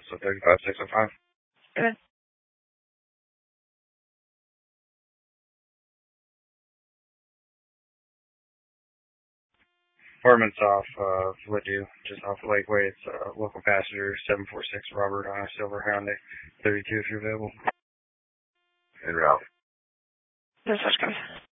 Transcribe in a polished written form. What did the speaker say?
So 35605. Good. Apartment's off Ladue, just off Lakeway. It's local passenger 746 Robert on a silver Hyundai 32 if you're available. En route. This is good.